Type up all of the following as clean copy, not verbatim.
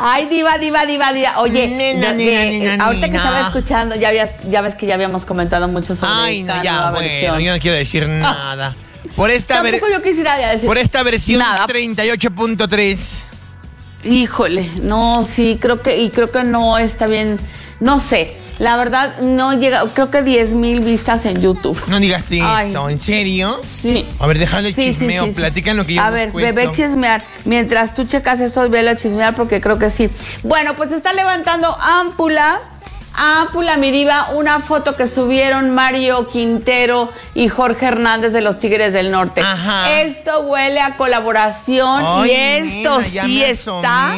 Ay, diva. Oye, ahorita que estaba escuchando, ya ves que ya habíamos comentado mucho sobre esta nueva versión. Yo no quiero decir nada. Tampoco yo quisiera decir. Por esta versión 38.3. Híjole, no, sí, creo que no está bien, no sé. La verdad, no llega, creo que 10,000 vistas en YouTube. No digas eso, ay. ¿En serio? Sí. A ver, déjale chismeo, platican lo que yo A ver, bebé chismear. Mientras tú checas eso, velo a chismear porque creo que sí. Bueno, pues está levantando ámpula, mi diva, una foto que subieron Mario Quintero y Jorge Hernández de los Tigres del Norte. Ajá. Esto huele a colaboración. Ay, y esto sí está...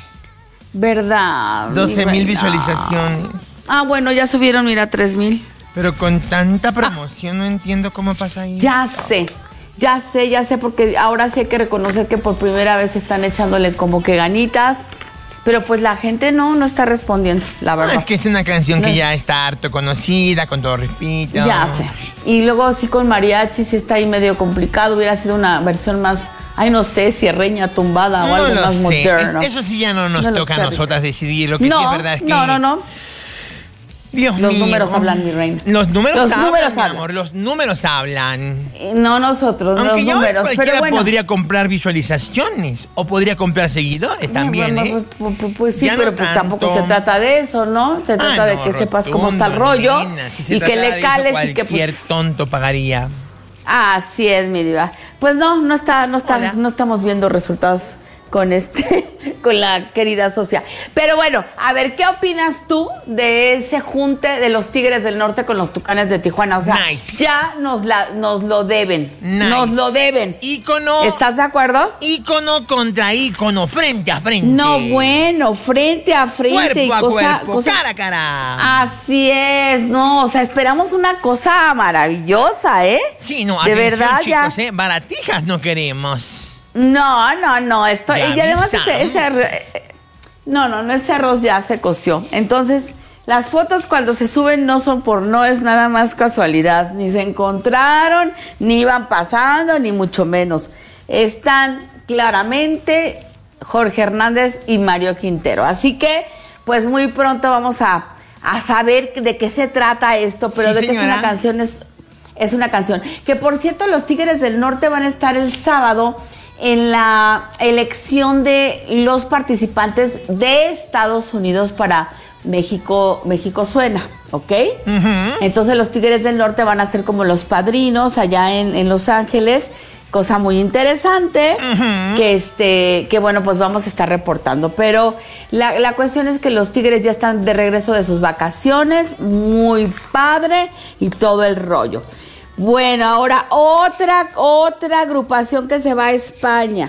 ¿Verdad? 12,000 visualizaciones. Bueno, ya subieron, mira, 3,000. Pero con tanta promoción no entiendo cómo pasa ahí. Ya sé, porque ahora sí hay que reconocer que por primera vez están echándole como que ganitas. Pero pues la gente no está respondiendo, la verdad. Es que es una canción que ya está harto conocida, con todo respeto. Ya sé. Y luego sí con mariachi sí está ahí medio complicado. Hubiera sido una versión más... Ay, no sé, cierreña, tumbada o algo más moderno. Eso sí ya no nos toca a nosotras decidir. Lo que sí es verdad es que... No. Dios los mío. números hablan, mi reina. Los números hablan, mi amor. Los números hablan. No nosotros, aunque los números. Cualquiera pero bueno, podría comprar visualizaciones o podría comprar seguidores también, Pues sí, ya pero no pues tampoco se trata de eso, ¿no? Se trata de que sepas cómo está el rollo y que le cales y que cualquier tonto pagaría. Así es, mi diva. Pues no estamos viendo resultados con la querida socia. Pero bueno, a ver, ¿qué opinas tú de ese junte de los Tigres del Norte con los Tucanes de Tijuana? O sea, ya nos lo deben. Nice. Nos lo deben. Ícono. ¿Estás de acuerdo? Ícono contra ícono, frente a frente. No, bueno, frente a frente. Cuerpo a cuerpo, cara a cara. Así es, no, o sea, esperamos una cosa maravillosa, ¿eh? Sí, no, de atención, verdad, chicos, ya. Baratijas no queremos. No, esto y además ese arroz ya se coció. Entonces, las fotos cuando se suben no es nada más casualidad, ni se encontraron, ni iban pasando, ni mucho menos. Están claramente Jorge Hernández y Mario Quintero. Así que, pues muy pronto vamos a saber de qué se trata esto, pero sí, de que es una canción, es una canción. Que por cierto, los Tigres del Norte van a estar el sábado en la elección de los participantes de Estados Unidos para México Suena, ¿ok? Uh-huh. Entonces los Tigres del Norte van a ser como los padrinos allá en Los Ángeles, cosa muy interesante, uh-huh, que bueno, pues vamos a estar reportando. Pero la cuestión es que los Tigres ya están de regreso de sus vacaciones, muy padre y todo el rollo. Bueno, ahora otra agrupación que se va a España,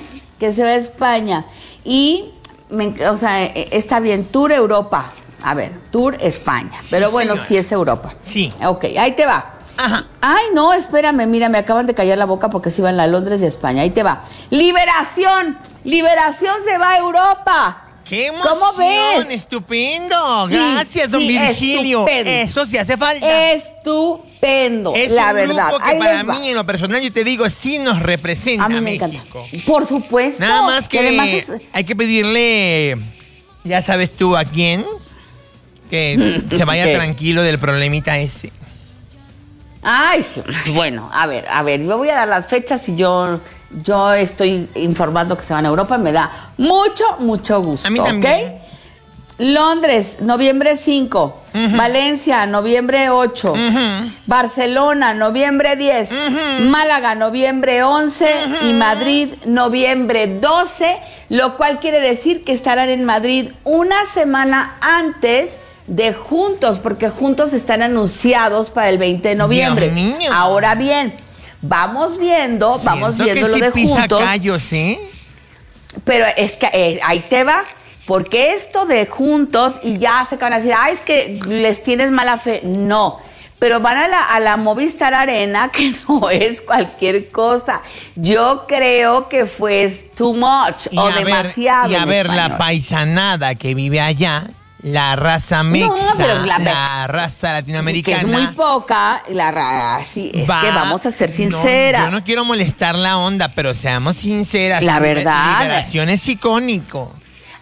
y, está bien, Tour Europa, a ver, Tour España, pero sí, bueno, señora. Sí es Europa. Sí. Ok, ahí te va. Ajá. Ay, no, espérame, mira, me acaban de callar la boca porque se iban a Londres y a España, ahí te va. Liberación se va a Europa. ¡Qué emoción! ¿Cómo ves? ¡Estupendo! Gracias, don Virgilio. Estupendo. Eso sí hace falta. Estupendo, es la un verdad. Grupo que para mí, en lo personal, yo te digo, sí nos representa a mí me México. Encanta. Por supuesto. Nada más que hay que pedirle, ya sabes tú a quién, que se vaya tranquilo del problemita ese. Ay, bueno, a ver, yo voy a dar las fechas y yo estoy informando que se van a Europa, me da mucho gusto. A mí también. ¿Ok? Londres, noviembre 5. Uh-huh. Valencia, noviembre 8. Uh-huh. Barcelona, noviembre 10. Uh-huh. Málaga, noviembre 11. Uh-huh. Y Madrid, noviembre 12. Lo cual quiere decir que estarán en Madrid una semana antes de Juntos, porque Juntos están anunciados para el 20 de noviembre. Dios mío. Ahora bien, vamos viendo que lo sí de pisa Juntos. callos, ¿eh? Pero es que ahí te va, porque esto de Juntos, y ya se van a decir, es que les tienes mala fe. No, pero van a la Movistar Arena, que no es cualquier cosa. Yo creo que fue too much o demasiado. Y a ver, la paisanada que vive allá, la raza mexa, la raza latinoamericana. Que es muy poca, sí, es que vamos a ser sinceras. Yo no quiero molestar la onda, pero seamos sinceras. La verdad. Liberación es icónico.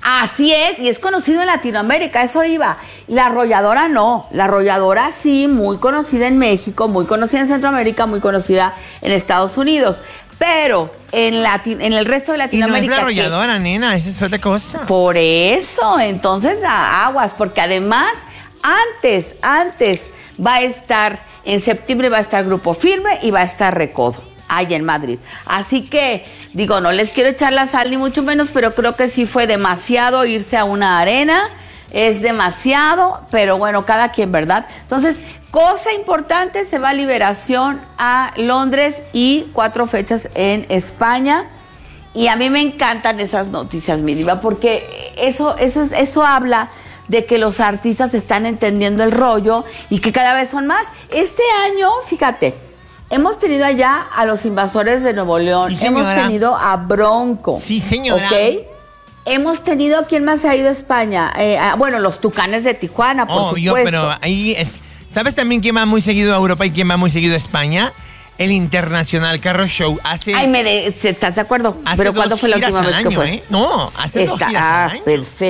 Así es, y es conocido en Latinoamérica, eso iba. La arrolladora no, la arrolladora sí, muy conocida en México, muy conocida en Centroamérica, muy conocida en Estados Unidos. Pero en el resto de Latinoamérica... Y no es la arrolladora, nena, esa es otra cosa. Por eso, entonces aguas, porque además, antes va a estar, en septiembre va a estar Grupo Firme y va a estar Recodo, allá en Madrid. Así que, digo, no les quiero echar la sal ni mucho menos, pero creo que sí fue demasiado irse a una arena, es demasiado, pero bueno, cada quien, ¿verdad? Entonces... Cosa importante, se va a Liberación a Londres y 4 fechas en España. Y a mí me encantan esas noticias, mi diva, porque eso habla de que los artistas están entendiendo el rollo y que cada vez son más. Este año, fíjate, hemos tenido allá a los Invasores de Nuevo León, sí, hemos tenido a Bronco. Sí, señora. ¿Ok? Hemos tenido, ¿quién más se ha ido a España? Bueno, los Tucanes de Tijuana, por supuesto. Pero ahí es... ¿Sabes también quién va muy seguido a Europa y quién va muy seguido a España? El Internacional Carro Show. ¿Estás de acuerdo? Pero ¿cuándo fue la última vez que fue? No, hace 2 giras al año.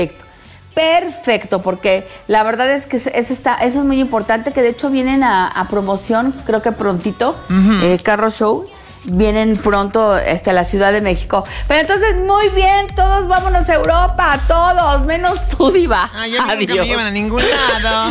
Perfecto, porque la verdad es que eso es muy importante, que de hecho vienen a promoción, creo que prontito, Carro Show. Vienen pronto a la Ciudad de México. Pero entonces, muy bien, todos vámonos a Europa, todos, menos tú, diva. Ay, a mí nunca me llevan a ningún lado.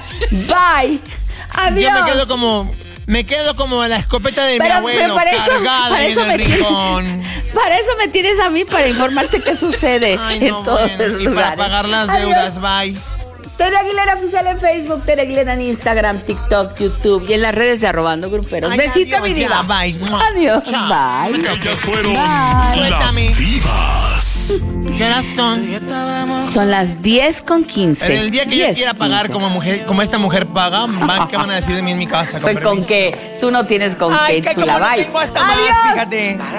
Bye. Adiós. Yo me quedo como la escopeta de mi abuelo, cargada en el rincón. Para eso me tienes a mí, para informarte qué sucede en todos los lugares. Y para pagar las deudas, bye. Tere Aguilera Oficial en Facebook, Tere Aguilera en Instagram, TikTok, YouTube y en las redes de Arrobando Gruperos. Ay, Besito, adiós, mi diva. Bye. Adiós, Chao. bye. Ellas fueron Bye. las divas. ¿Qué horas son? Son las 10:15. En el día que yo quiera pagar como mujer, como esta mujer paga, ¿qué van a decir de mí en mi casa? Fue con que tú no tienes con qué, chula. Ay, Bye. tengo hasta más, Adiós. fíjate.